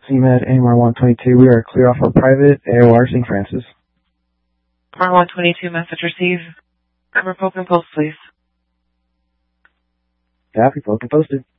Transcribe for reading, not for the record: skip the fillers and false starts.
CMed AMR 122. We are clear off our private AOR St. Francis. AMR 122, message received. Cover Poke and Post, please. Copy, Poke and Posted.